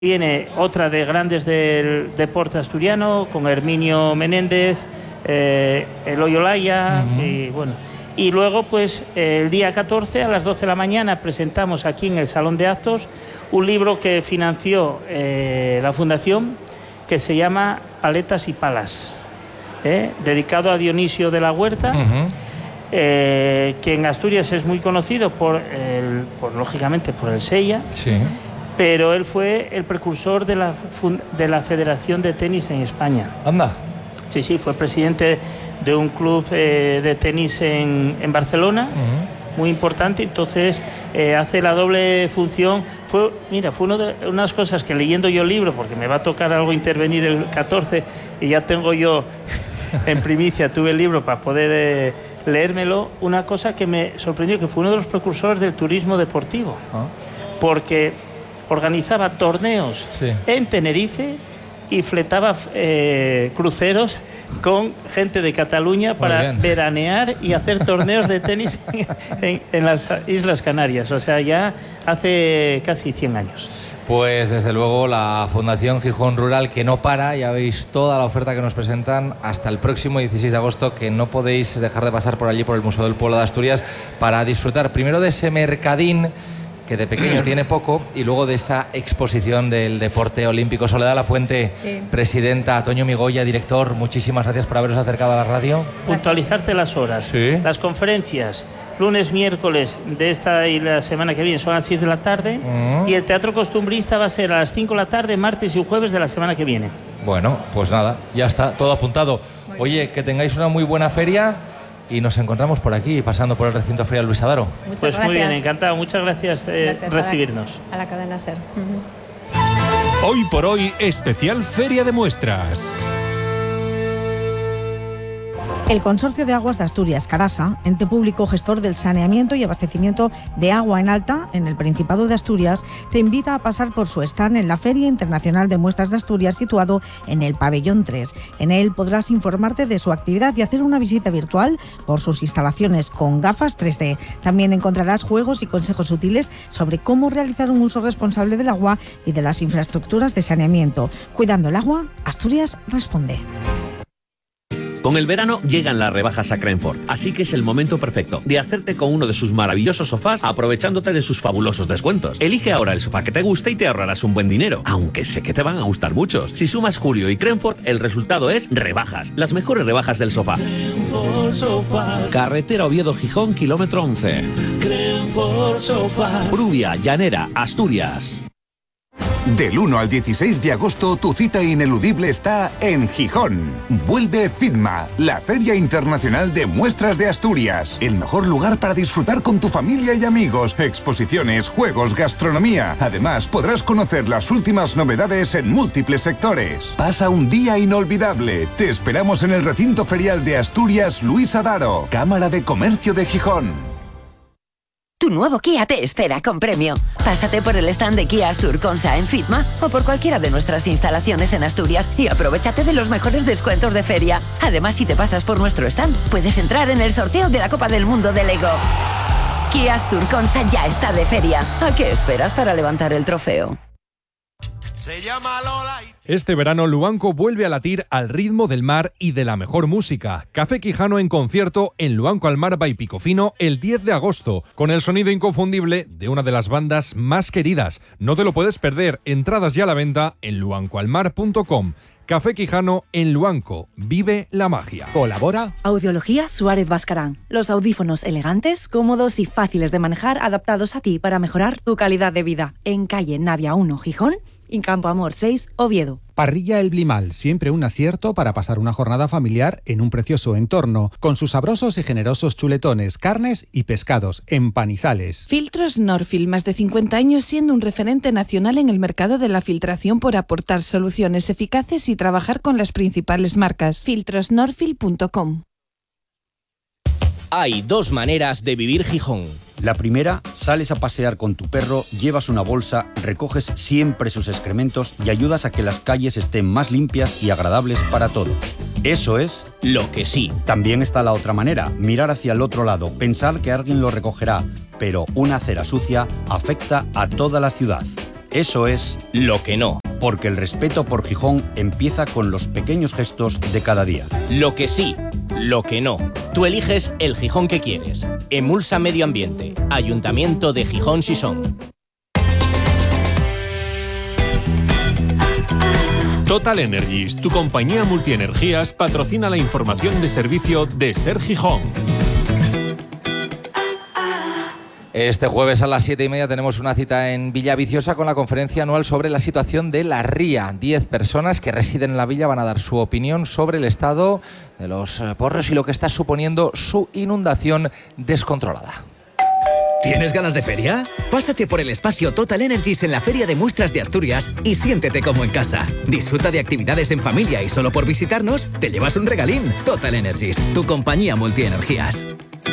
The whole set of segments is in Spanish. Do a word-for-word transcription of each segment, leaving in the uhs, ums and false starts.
Viene otra de grandes del deporte asturiano, con Herminio Menéndez, eh, Eloy Olaya, uh-huh. y bueno. Y luego, pues, el día catorce, a las doce de la mañana, presentamos aquí en el Salón de Actos un libro que financió eh, la Fundación, que se llama Paletas y Palas, eh, dedicado a Dionisio de la Huerta, uh-huh. eh, que en Asturias es muy conocido, por, el, por lógicamente, por el Sella. Sí. Pero él fue el precursor de la, de la Federación de Tenis en España. Anda. Sí, sí, fue presidente de un club eh, de tenis en, en Barcelona, uh-huh. muy importante. Entonces eh, hace la doble función. Fue, mira, fue una de unas cosas que leyendo yo el libro, porque me va a tocar algo intervenir el catorce, y ya tengo yo en primicia, tuve el libro para poder eh, leérmelo. Una cosa que me sorprendió, que fue uno de los precursores del turismo deportivo, uh-huh. porque organizaba torneos sí. en Tenerife y fletaba eh, cruceros con gente de Cataluña para veranear y hacer torneos de tenis en, en, en las Islas Canarias. O sea, ya hace casi cien años. Pues desde luego la Fundación Gijón Rural, que no para. Ya veis toda la oferta que nos presentan hasta el próximo dieciséis de agosto, que no podéis dejar de pasar por allí, por el Museo del Pueblo de Asturias, para disfrutar primero de ese mercadín que de pequeño tiene poco, y luego de esa exposición del deporte olímpico. Soledad Lafuente, sí. presidenta, Toño Migoya, director, muchísimas gracias por haberos acercado a la radio. Puntualizarte las horas. Sí. Las conferencias, lunes, miércoles de esta y la semana que viene, son a las seis de la tarde, uh-huh. y el Teatro Costumbrista va a ser a las cinco de la tarde, martes y jueves de la semana que viene. Bueno, pues nada, ya está, todo apuntado. Oye, que tengáis una muy buena feria. Y nos encontramos por aquí, pasando por el recinto Feria Luis Adaro. Muchas pues gracias. Muy bien, encantado. Muchas gracias de gracias recibirnos. A la, a la cadena SER. Uh-huh. Hoy por hoy, especial Feria de Muestras. El Consorcio de Aguas de Asturias, Cadasa, ente público gestor del saneamiento y abastecimiento de agua en alta en el Principado de Asturias, te invita a pasar por su stand en la Feria Internacional de Muestras de Asturias, situado en el Pabellón tres. En él podrás informarte de su actividad y hacer una visita virtual por sus instalaciones con gafas tres D. También encontrarás juegos y consejos útiles sobre cómo realizar un uso responsable del agua y de las infraestructuras de saneamiento. Cuidando el agua, Asturias responde. Con el verano llegan las rebajas a Crenford, así que es el momento perfecto de hacerte con uno de sus maravillosos sofás, aprovechándote de sus fabulosos descuentos. Elige ahora el sofá que te guste y te ahorrarás un buen dinero, aunque sé que te van a gustar muchos. Si sumas Julio y Crenford, el resultado es rebajas, las mejores rebajas del sofá. Carretera Oviedo-Gijón, kilómetro once. Crenford Sofás. Brubia, Llanera, Asturias. Del uno al dieciséis de agosto, tu cita ineludible está en Gijón. Vuelve FITMA, la Feria Internacional de Muestras de Asturias. El mejor lugar para disfrutar con tu familia y amigos. Exposiciones, juegos, gastronomía. Además, podrás conocer las últimas novedades en múltiples sectores. Pasa un día inolvidable. Te esperamos en el recinto ferial de Asturias Luis Adaro, Cámara de Comercio de Gijón. Tu nuevo Kia te espera con premio. Pásate por el stand de Kia Astur Consa en FITMA o por cualquiera de nuestras instalaciones en Asturias y aprovéchate de los mejores descuentos de feria. Además, si te pasas por nuestro stand, puedes entrar en el sorteo de la Copa del Mundo de Lego. Kia Astur Consa ya está de feria. ¿A qué esperas para levantar el trofeo? Se llama Lola y... Este verano Luanco vuelve a latir al ritmo del mar y de la mejor música. Café Quijano en concierto en Luanco al Mar by Picofino el diez de agosto, con el sonido inconfundible de una de las bandas más queridas. No te lo puedes perder. Entradas ya a la venta en luanco al mar punto com. Café Quijano en Luanco. Vive la magia. Colabora Audiología Suárez Bascarán. Los audífonos elegantes, cómodos y fáciles de manejar, adaptados a ti para mejorar tu calidad de vida. En calle Navia uno, Gijón, y Campo Amor seis, Oviedo. Parrilla El Blimal, siempre un acierto para pasar una jornada familiar en un precioso entorno, con sus sabrosos y generosos chuletones, carnes y pescados, empanizales. Filtros Norfil, más de cincuenta años siendo un referente nacional en el mercado de la filtración por aportar soluciones eficaces y trabajar con las principales marcas. filtros norfil punto com. Hay dos maneras de vivir Gijón. La primera, sales a pasear con tu perro, llevas una bolsa, recoges siempre sus excrementos y ayudas a que las calles estén más limpias y agradables para todos. Eso es lo que sí. También está la otra manera, mirar hacia el otro lado, pensar que alguien lo recogerá, pero una acera sucia afecta a toda la ciudad. Eso es lo que no. Porque el respeto por Gijón empieza con los pequeños gestos de cada día. Lo que sí, lo que no. Tú eliges el Gijón que quieres. Emulsa Medio Ambiente. Ayuntamiento de Gijón Sison. Total Energies, tu compañía multienergías, patrocina la información de servicio de Ser Gijón. Este jueves a las siete y media tenemos una cita en Villaviciosa con la conferencia anual sobre la situación de la ría. Diez personas que residen en la villa van a dar su opinión sobre el estado de los porros y lo que está suponiendo su inundación descontrolada. ¿Tienes ganas de feria? Pásate por el espacio Total Energies en la Feria de Muestras de Asturias y siéntete como en casa. Disfruta de actividades en familia y solo por visitarnos te llevas un regalín. Total Energies, tu compañía multienergías.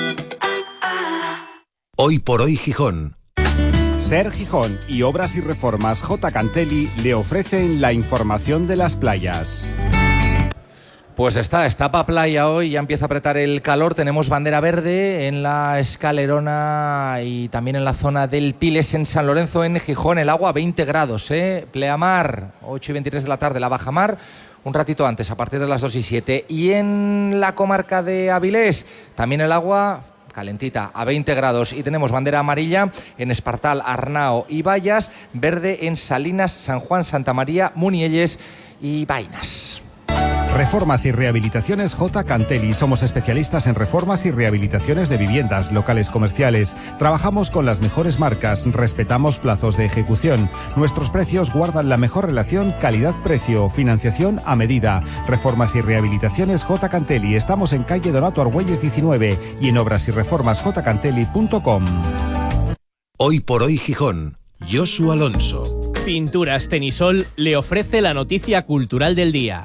Hoy por hoy Gijón. Ser Gijón y Obras y Reformas J. Cantelli le ofrecen la información de las playas. Pues está, está pa' playa hoy, ya empieza a apretar el calor, tenemos bandera verde en la Escalerona y también en la zona del Piles en San Lorenzo, en Gijón, el agua veinte grados, ¿eh? Pleamar, ocho y veintitrés de la tarde, la bajamar, un ratito antes, a partir de las dos y siete. Y en la comarca de Avilés, también el agua calentita, a veinte grados, y tenemos bandera amarilla en Espartal, Arnao y Vallas, verde en Salinas, San Juan, Santa María, Munielles y Vainas. Reformas y Rehabilitaciones J. Cantelli. Somos especialistas en reformas y rehabilitaciones de viviendas, locales comerciales. Trabajamos con las mejores marcas, respetamos plazos de ejecución. Nuestros precios guardan la mejor relación calidad-precio, financiación a medida. Reformas y Rehabilitaciones J. Cantelli. Estamos en calle Donato Argüelles diecinueve y en obras y reformas j cantelli punto com. Hoy por hoy Gijón. Josu Alonso. Pinturas Tenisol le ofrece la noticia cultural del día.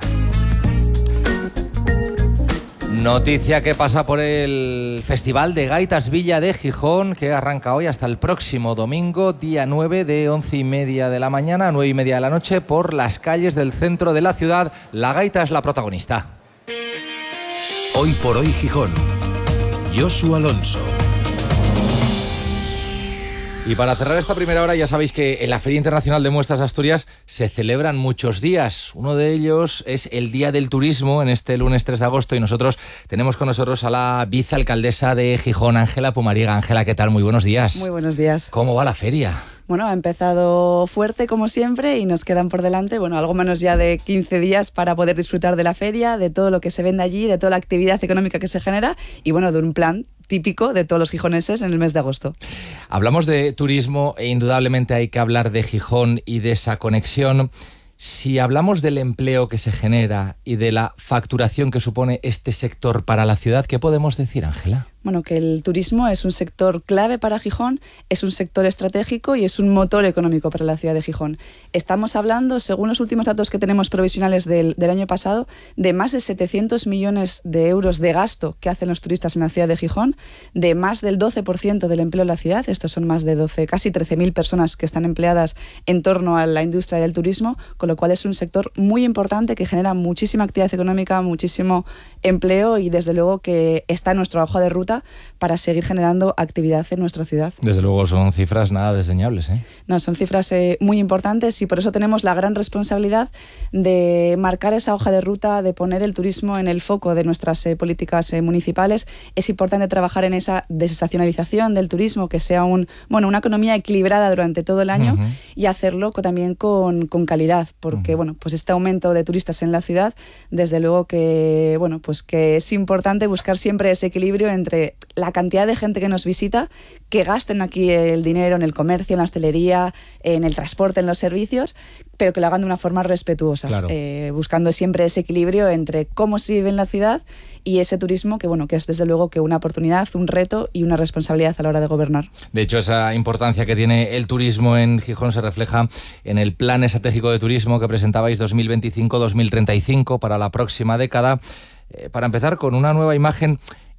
Noticia que pasa por el Festival de Gaitas Villa de Gijón, que arranca hoy hasta el próximo domingo, día nueve, de once y media de la mañana a nueve y media de la noche, por las calles del centro de la ciudad. La gaita es la protagonista. Hoy por hoy Gijón. Josu Alonso. Y para cerrar esta primera hora, ya sabéis que en la Feria Internacional de Muestras de Asturias se celebran muchos días. Uno de ellos es el Día del Turismo, en este lunes tres de agosto, y nosotros tenemos con nosotros a la vicealcaldesa de Gijón, Ángela Pumariega. Ángela, ¿qué tal? Muy buenos días. Muy buenos días. ¿Cómo va la feria? Bueno, ha empezado fuerte como siempre y nos quedan por delante, bueno, algo menos ya de quince días para poder disfrutar de la feria, de todo lo que se vende allí, de toda la actividad económica que se genera y bueno, de un plan típico de todos los gijoneses en el mes de agosto. Hablamos de turismo e indudablemente hay que hablar de Gijón y de esa conexión. Si hablamos del empleo que se genera y de la facturación que supone este sector para la ciudad, ¿qué podemos decir, Ángela? Bueno, que el turismo es un sector clave para Gijón, es un sector estratégico y es un motor económico para la ciudad de Gijón. Estamos hablando, según los últimos datos que tenemos provisionales del, del año pasado, de más de setecientos millones de euros de gasto que hacen los turistas en la ciudad de Gijón, de más del doce por ciento del empleo en la ciudad. Estos son más de doce, casi trece mil personas que están empleadas en torno a la industria del turismo, con lo cual es un sector muy importante que genera muchísima actividad económica, muchísimo empleo y desde luego que está en nuestra hoja de ruta para seguir generando actividad en nuestra ciudad. Desde luego son cifras nada desdeñables, ¿eh? No, son cifras eh, muy importantes y por eso tenemos la gran responsabilidad de marcar esa hoja de ruta, de poner el turismo en el foco de nuestras eh, políticas eh, municipales. Es importante trabajar en esa desestacionalización del turismo, que sea un, bueno, una economía equilibrada durante todo el año uh-huh. y hacerlo con, también con, con calidad, porque uh-huh. bueno, pues este aumento de turistas en la ciudad, desde luego que, bueno, pues que es importante buscar siempre ese equilibrio entre la cantidad de gente que nos visita, que gasten aquí el dinero en el comercio, en la hostelería, en el transporte, en los servicios, pero que lo hagan de una forma respetuosa, claro. eh, buscando siempre ese equilibrio entre cómo se vive en la ciudad y ese turismo que, bueno, que es desde luego que una oportunidad, un reto y una responsabilidad a la hora de gobernar. De hecho, esa importancia que tiene el turismo en Gijón se refleja en el Plan Estratégico de Turismo que presentabais dos mil veinticinco a dos mil treinta y cinco para la próxima década. Eh, para empezar, con una nueva imagen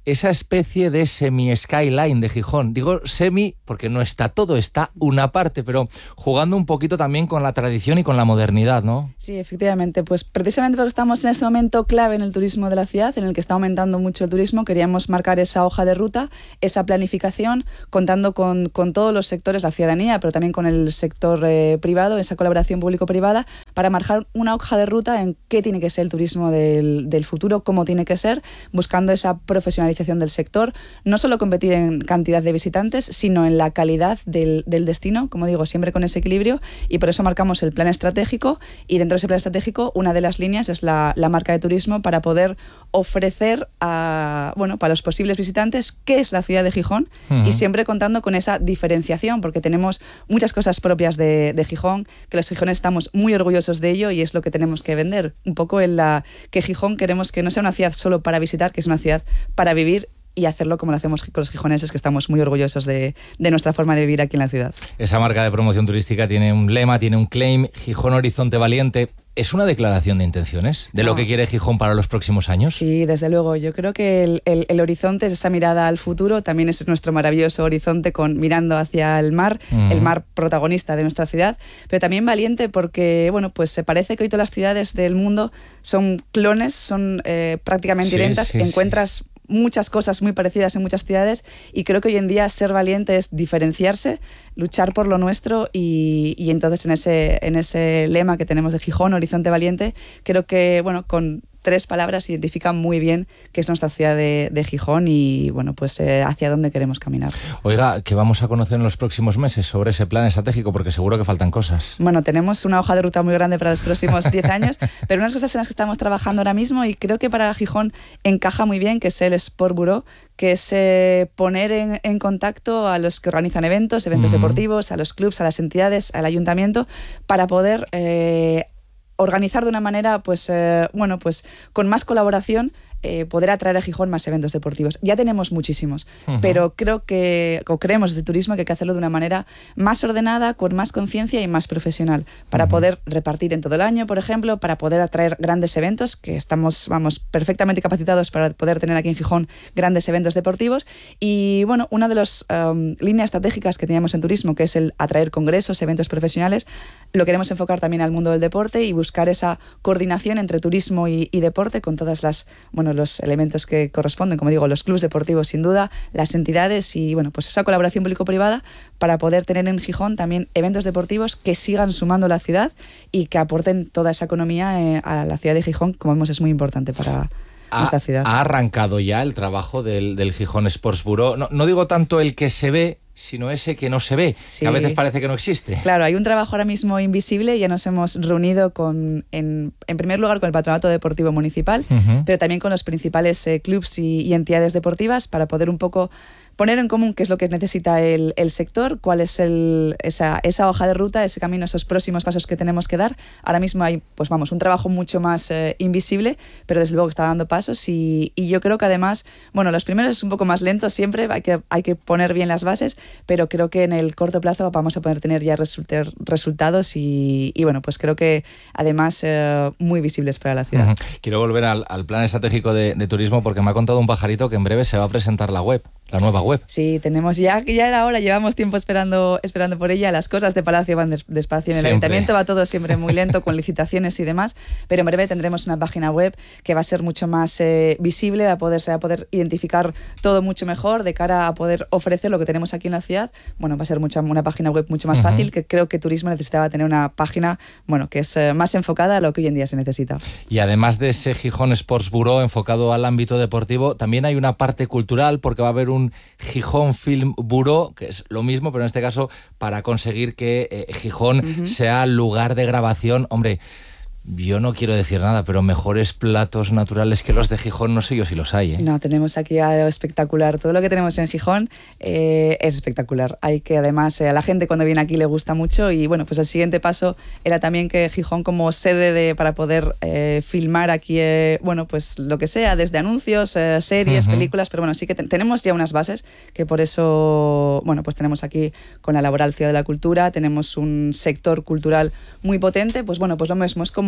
esa especie de semi-skyline de Gijón. Digo semi porque no está todo, está una parte, pero jugando un poquito también con la tradición y con la modernidad, ¿no? Sí, efectivamente, pues precisamente porque estamos en este momento clave en el turismo de la ciudad, en el que está aumentando mucho el turismo, queríamos marcar esa hoja de ruta, esa planificación, contando con, con todos los sectores, la ciudadanía, pero también con el sector eh, privado, esa colaboración público-privada, para marcar una hoja de ruta en qué tiene que ser el turismo del, del futuro, cómo tiene que ser, buscando esa profesionalización del sector, no solo competir en cantidad de visitantes, sino en la calidad del, del destino, como digo, siempre con ese equilibrio, y por eso marcamos el plan estratégico, y dentro de ese plan estratégico una de las líneas es la, la marca de turismo para poder ofrecer a, bueno, para los posibles visitantes qué es la ciudad de Gijón, uh-huh. y siempre contando con esa diferenciación, porque tenemos muchas cosas propias de, de Gijón, que los gijones estamos muy orgullosos de ello y es lo que tenemos que vender, un poco en la que Gijón queremos que no sea una ciudad solo para visitar, que es una ciudad para vivir y hacerlo como lo hacemos con los gijoneses, que estamos muy orgullosos de, de nuestra forma de vivir aquí en la ciudad. Esa marca de promoción turística tiene un lema, tiene un claim, Gijón Horizonte Valiente. ¿Es una declaración de intenciones de no. lo que quiere Gijón para los próximos años? Sí, desde luego. Yo creo que el, el, el horizonte es esa mirada al futuro, también es nuestro maravilloso horizonte con mirando hacia el mar, mm. el mar protagonista de nuestra ciudad, pero también valiente porque, bueno, pues se parece que hoy todas las ciudades del mundo son clones, son eh, prácticamente sí, idénticas, sí, encuentras... Sí. muchas cosas muy parecidas en muchas ciudades y creo que hoy en día ser valiente es diferenciarse, luchar por lo nuestro y, y entonces en ese, en ese lema que tenemos de Gijón, Horizonte Valiente, creo que bueno, con tres palabras identifican muy bien qué es nuestra ciudad de, de Gijón y bueno, pues eh, hacia dónde queremos caminar. Oiga, ¿qué vamos a conocer en los próximos meses sobre ese plan estratégico? Porque seguro que faltan cosas. Bueno, tenemos una hoja de ruta muy grande para los próximos diez años, pero unas cosas en las que estamos trabajando ahora mismo y creo que para Gijón encaja muy bien, que es el Sport Bureau, que es eh, poner en, en contacto a los que organizan eventos, eventos uh-huh. deportivos, a los clubs, a las entidades, al ayuntamiento, para poder... Eh, organizar de una manera, pues, eh, bueno, pues con más colaboración, eh, poder atraer a Gijón más eventos deportivos. Ya tenemos muchísimos, uh-huh. pero creo que, o creemos desde turismo que hay que hacerlo de una manera más ordenada, con más conciencia y más profesional, para uh-huh. poder repartir en todo el año, por ejemplo, para poder atraer grandes eventos, que estamos, vamos, perfectamente capacitados para poder tener aquí en Gijón grandes eventos deportivos. Y bueno, una de las um, líneas estratégicas que teníamos en turismo, que es el atraer congresos, eventos profesionales, lo queremos enfocar también al mundo del deporte y buscar esa coordinación entre turismo y, y deporte con todas las, bueno, los elementos que corresponden, como digo, los clubes deportivos sin duda, las entidades y bueno, pues esa colaboración público-privada para poder tener en Gijón también eventos deportivos que sigan sumando la ciudad y que aporten toda esa economía eh, a la ciudad de Gijón, como vemos es muy importante para nuestra ciudad. ¿Ha arrancado ya el trabajo del, del Gijón Sports Bureau? No, no digo tanto el que se ve, sino ese que no se ve, sí. que a veces parece que no existe. Claro, hay un trabajo ahora mismo invisible, ya nos hemos reunido con, en, en primer lugar con el Patronato Deportivo Municipal, uh-huh. pero también con los principales eh, clubs y, y entidades deportivas para poder un poco poner en común qué es lo que necesita el, el sector, cuál es el, esa, esa hoja de ruta, ese camino, esos próximos pasos que tenemos que dar. Ahora mismo hay, pues vamos, un trabajo mucho más eh, invisible, pero desde luego que está dando pasos y, y yo creo que además, bueno, los primeros es un poco más lento siempre, hay que, hay que poner bien las bases, pero creo que en el corto plazo vamos a poder tener ya resulter, resultados y, y bueno, pues creo que además eh, muy visibles para la ciudad. Uh-huh. Quiero volver al, al plan estratégico de, de turismo porque me ha contado un pajarito que en breve se va a presentar la web. La nueva web. Sí, tenemos ya, ya era hora, llevamos tiempo esperando, esperando por ella. Las cosas de Palacio van despacio, en el siempre. Ayuntamiento va todo siempre muy lento con licitaciones y demás, pero en breve tendremos una página web que va a ser mucho más eh, visible, va a poder, se va a poder identificar todo mucho mejor de cara a poder ofrecer lo que tenemos aquí en la ciudad. Bueno, va a ser mucha, una página web mucho más uh-huh. fácil, que creo que turismo necesitaba tener una página, bueno, que es eh, más enfocada a lo que hoy en día se necesita. Y además de ese Gijón Sports Bureau enfocado al ámbito deportivo, también hay una parte cultural porque va a haber un Gijón Film Bureau, que es lo mismo, pero en este caso para conseguir que eh, Gijón uh-huh. sea lugar de grabación. Hombre, yo no quiero decir nada, pero mejores platos naturales que los de Gijón no sé yo si los hay. ¿eh? No, tenemos aquí algo espectacular. Todo lo que tenemos en Gijón eh, es espectacular. Hay que además, eh, a la gente cuando viene aquí le gusta mucho y bueno, pues el siguiente paso era también que Gijón como sede de, para poder eh, filmar aquí, eh, bueno, pues lo que sea, desde anuncios, eh, series, uh-huh. películas, pero bueno, sí que te- tenemos ya unas bases que por eso, bueno, pues tenemos aquí con la Laboral Ciudad de la Cultura, tenemos un sector cultural muy potente, pues bueno, pues lo mismo, es como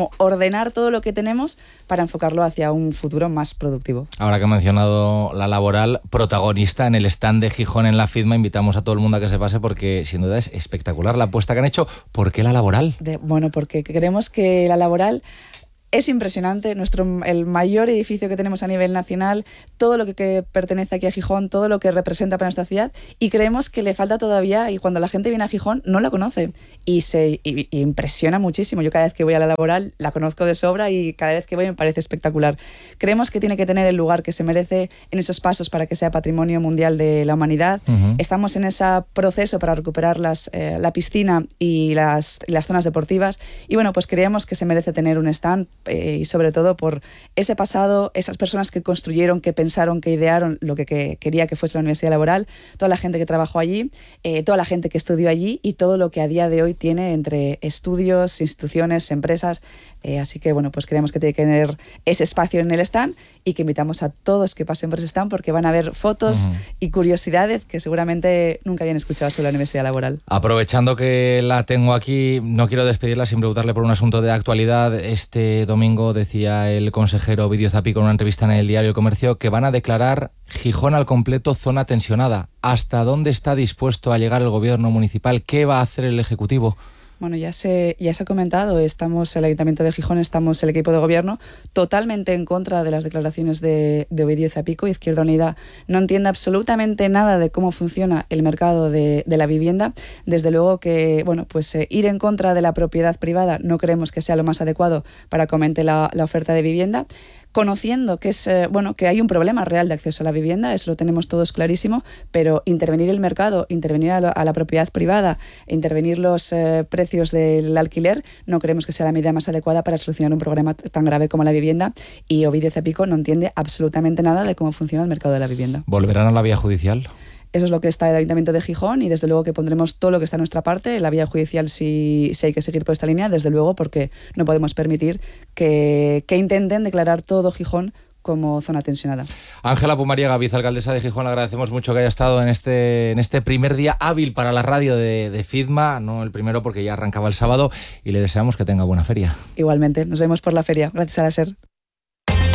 como ordenar todo lo que tenemos para enfocarlo hacia un futuro más productivo. Ahora que he mencionado la laboral, protagonista en el stand de Gijón en la FIDMA, invitamos a todo el mundo a que se pase porque sin duda es espectacular la apuesta que han hecho. ¿Por qué la laboral? De, bueno, porque creemos que la laboral es impresionante, nuestro, el mayor edificio que tenemos a nivel nacional, todo lo que, que pertenece aquí a Gijón, todo lo que representa para nuestra ciudad, y creemos que le falta todavía, y cuando la gente viene a Gijón no la conoce y se y, y impresiona muchísimo. Yo cada vez que voy a la laboral la conozco de sobra y cada vez que voy me parece espectacular. Creemos que tiene que tener el lugar que se merece en esos pasos para que sea patrimonio mundial de la humanidad. Uh-huh. Estamos en ese proceso para recuperar las, eh, la piscina y las, las zonas deportivas, y bueno, pues creemos que se merece tener un stand, Eh, y sobre todo por ese pasado, esas personas que construyeron, que pensaron, que idearon lo que, que quería que fuese la Universidad Laboral, toda la gente que trabajó allí, eh, toda la gente que estudió allí y todo lo que a día de hoy tiene entre estudios, instituciones, empresas. Eh, así que bueno, pues creemos que tiene que tener ese espacio en el stand y que invitamos a todos que pasen por ese stand porque van a ver fotos uh-huh. y curiosidades que seguramente nunca habían escuchado sobre la Universidad Laboral. Aprovechando que la tengo aquí, no quiero despedirla sin preguntarle por un asunto de actualidad. Este domingo decía el consejero Ovidio Zapico en una entrevista en el diario El Comercio que van a declarar Gijón al completo zona tensionada. ¿Hasta dónde está dispuesto a llegar el gobierno municipal? ¿Qué va a hacer el Ejecutivo? Bueno, ya se, ya se ha comentado, estamos, el Ayuntamiento de Gijón, estamos el equipo de gobierno totalmente en contra de las declaraciones de, de Ovidio Zapico. Izquierda Unida no entiende absolutamente nada de cómo funciona el mercado de, de la vivienda. Desde luego que, bueno, pues eh, ir en contra de la propiedad privada no creemos que sea lo más adecuado para que aumente la, la oferta de vivienda. Conociendo que es eh, bueno que hay un problema real de acceso a la vivienda, eso lo tenemos todos clarísimo, pero intervenir el mercado, intervenir a, lo, a la propiedad privada, intervenir los eh, precios del alquiler, no creemos que sea la medida más adecuada para solucionar un problema tan grave como la vivienda, y Ovidio Zapico no entiende absolutamente nada de cómo funciona el mercado de la vivienda. ¿Volverán a la vía judicial? Eso es lo que está el Ayuntamiento de Gijón y desde luego que pondremos todo lo que está a nuestra parte. La vía judicial si, si hay que seguir por esta línea, desde luego, porque no podemos permitir que, que intenten declarar todo Gijón como zona tensionada. Ángela Pumariega, vicealcaldesa de Gijón, le agradecemos mucho que haya estado en este, en este primer día hábil para la radio de, de FIDMA, no el primero porque ya arrancaba el sábado, y le deseamos que tenga buena feria. Igualmente, nos vemos por la feria. Gracias a la SER.